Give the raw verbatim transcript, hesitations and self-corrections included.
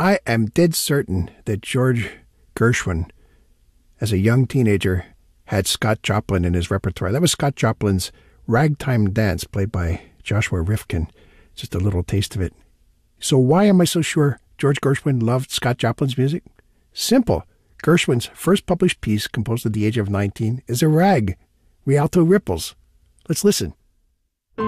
I am dead certain that George Gershwin, as a young teenager, had Scott Joplin in his repertoire. That was Scott Joplin's Ragtime Dance, played by Joshua Rifkin. Just a little taste of it. So why am I so sure George Gershwin loved Scott Joplin's music? Simple. Gershwin's first published piece, composed at the age of nineteen, is a rag, Rialto Ripples. Let's listen.